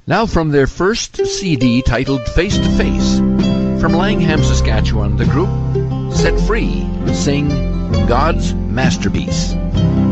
Now from their first CD titled Face to Face, from Langham, Saskatchewan, the group Set Free sing God's Masterpiece.